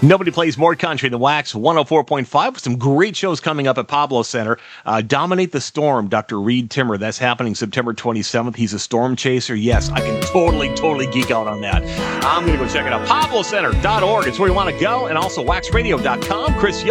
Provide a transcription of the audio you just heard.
Nobody plays more country than Wax 104.5 with some great shows coming up at Pablo Center. Dominate the Storm, Dr. Reed Timmer. That's happening September 27th. He's a storm chaser. Yes, I can totally geek out on that. I'm going to go check it out. PabloCenter.org. It's where you want to go. And also waxradio.com. Chris